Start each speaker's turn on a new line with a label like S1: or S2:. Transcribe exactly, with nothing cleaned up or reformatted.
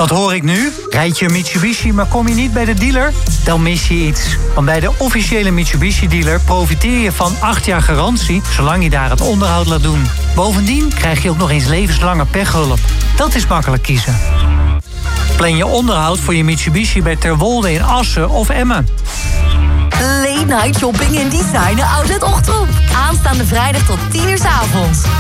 S1: Wat hoor ik nu? Rijd je een Mitsubishi, maar kom je niet bij de dealer? Dan mis je iets. Want bij de officiële Mitsubishi-dealer profiteer je van acht jaar garantie, zolang je daar het onderhoud laat doen. Bovendien krijg je ook nog eens levenslange pechhulp. Dat is makkelijk kiezen. Plan je onderhoud voor je Mitsubishi bij Terwolde in Assen of Emmen.
S2: Late night shopping in Designer Outlet Ochterhoek. Aanstaande vrijdag tot tien uur 's avonds.